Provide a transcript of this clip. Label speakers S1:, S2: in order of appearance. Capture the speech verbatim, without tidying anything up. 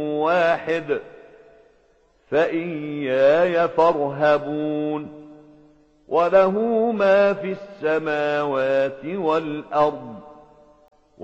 S1: واحد فإياي فارهبون وله ما في السماوات والأرض